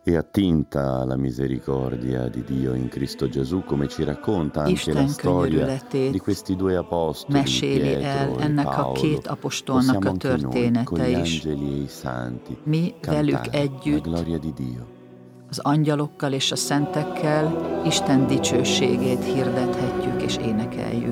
E attinta la misericordia di Dio in Cristo Gesù, come ci racconta anche la Isten storia di könyörületét questi due apostoli, meséli el Pietro e ennek a Paolo, két apostolnak possiamo a anche noi, con története gli is. angeli e i santi, Mi velük cantare la együtt, gloria di Dio. az angyalokkal és a szentekkel Isten dicsőségét hirdethetjük és énekeljük.